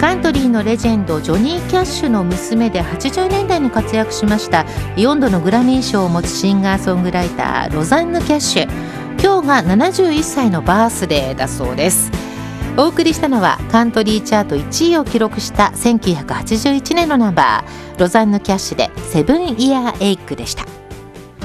カントリーのレジェンドジョニー・キャッシュの娘で80年代に活躍しました。4度のグラミー賞を持つシンガーソングライターロザンヌ・キャッシュ、今日が71歳のバースデーだそうです。お送りしたのはカントリーチャート1位を記録した1981年のナンバー、ロザンヌ・キャッシュでセブンイヤーエイクでした。